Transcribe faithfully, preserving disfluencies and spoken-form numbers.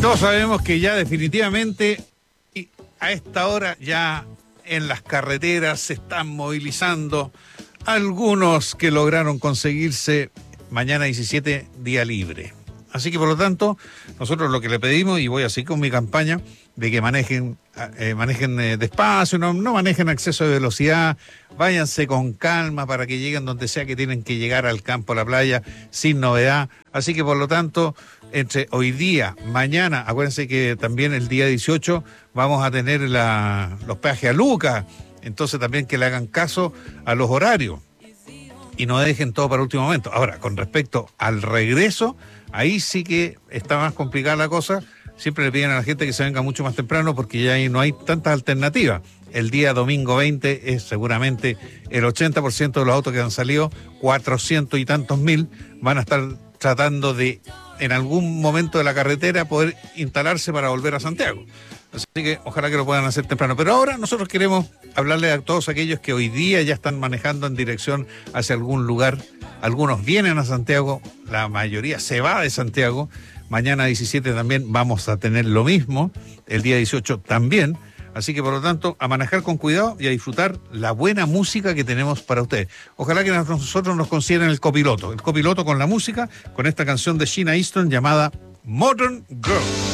todos sabemos que ya definitivamente y a esta hora ya en las carreteras se están movilizando algunos que lograron conseguirse mañana diecisiete día libre. Así que por lo tanto, nosotros lo que le pedimos, y voy así con mi campaña, de que manejen, eh, manejen eh, despacio, no, no manejen a exceso de velocidad, váyanse con calma para que lleguen donde sea que tienen que llegar, al campo, a la playa, sin novedad. Así que por lo tanto, entre hoy día, mañana, acuérdense que también el día dieciocho vamos a tener la, los peajes a Luca, entonces también que le hagan caso a los horarios y no dejen todo para último momento. Ahora, con respecto al regreso, ahí sí que está más complicada la cosa. Siempre le piden a la gente que se venga mucho más temprano porque ya ahí no hay tantas alternativas. El día domingo veinte es seguramente el ochenta por ciento de los autos que han salido, cuatrocientos y tantos mil, van a estar tratando de, en algún momento de la carretera, poder instalarse para volver a Santiago. Así que ojalá que lo puedan hacer temprano. Pero ahora nosotros queremos hablarle a todos aquellos que hoy día ya están manejando en dirección hacia algún lugar. Algunos vienen a Santiago, la mayoría se va de Santiago. Mañana diecisiete también vamos a tener lo mismo, el día dieciocho también. Así que por lo tanto, a manejar con cuidado y a disfrutar la buena música que tenemos para ustedes. Ojalá que nosotros nos consideren el copiloto, el copiloto con la música, con esta canción de Sheena Easton llamada Modern Girl.